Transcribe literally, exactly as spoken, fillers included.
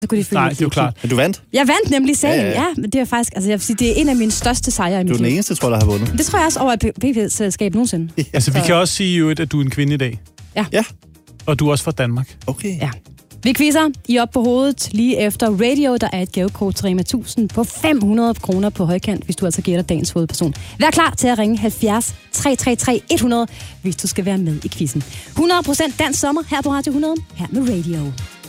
Så kunne de følge Nej, det er jo klart. Men du vandt? Jeg vandt nemlig sagen, ja, Ja, ja. ja. ja. Men det er faktisk, altså jeg vil sige, det er en af mine største sejre i mit Du er liv. den eneste, tror jeg, der har vundet. Det tror jeg også over et P P-selskab nogensinde. Ja. Altså, vi Så- kan også sige jo, at du er en kvinde i dag. Ja, Og du er også fra Danmark. okay. Ja. Vi quizzer. I er op på hovedet lige efter Radio. Der er et gavekort til Rema tusind på fem hundrede kroner på højkant, hvis du altså gætter dagens hovedperson. Vær klar til at ringe halvfjerds tre tre tre hundrede, hvis du skal være med i quizzen. hundrede procent dansk sommer her på Radio hundrede, her med Radio.